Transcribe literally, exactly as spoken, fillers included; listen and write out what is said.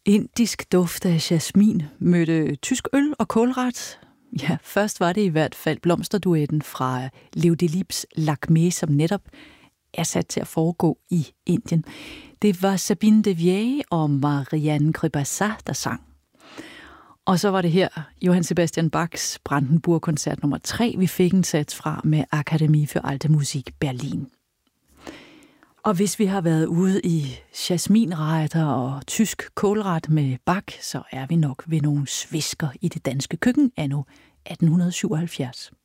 Indisk duft af jasmin mødte tysk øl og kålret. Ja, først var det i hvert fald blomsterduetten fra Leo Delibes Lakmé, som netop er sat til at foregå i Indien. Det var Sabine Devier og Marianne Gribasat, der sang. Og så var det her Johann Sebastian Bachs Brandenburg-koncert nummer tre, vi fik en sats fra med Akademie für Alte Musik Berlin. Og hvis vi har været ude i jasminretter og tysk kålret med Bach, så er vi nok ved nogle svisker i det danske køkken anno atten syvoghalvfjerds.